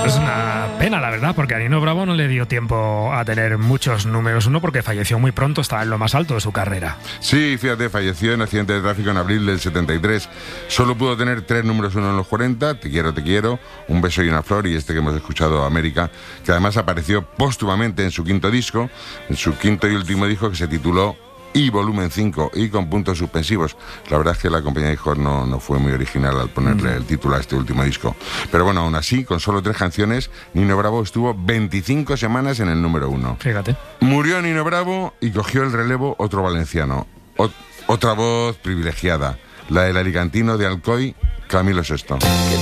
Es una pena, la verdad, porque a Nino Bravo no le dio tiempo a tener muchos números uno porque falleció muy pronto, estaba en lo más alto de su carrera. Sí, fíjate, falleció en accidente de tráfico en abril del 73. Solo pudo tener 3 números uno en los 40, Te quiero, Un beso y una flor, y este que hemos escuchado, América, que además apareció póstumamente en su quinto disco, en su quinto y último disco, que se tituló Y Volumen 5, y con puntos suspensivos. La verdad es que la compañía de discos no fue muy original al ponerle el título a este último disco. Pero bueno, aún así, con solo 3 canciones, Nino Bravo estuvo 25 semanas en el número 1. Fíjate. Murió Nino Bravo y cogió el relevo otro valenciano. Otra voz privilegiada, la del alicantino de Alcoy, Camilo Sesto.